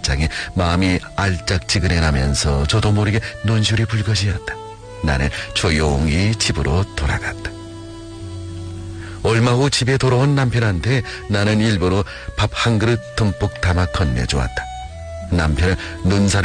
입장에 마음이 알짝지근해 나면서 저도 모르게 눈시울이 붉어지었다. 나는 조용히 집으로 돌아갔다. 얼마 후 집에 돌아온 남편한테 나는 일부러 밥 한 그릇 듬뿍 담아 건네주었다. 남편은 눈살을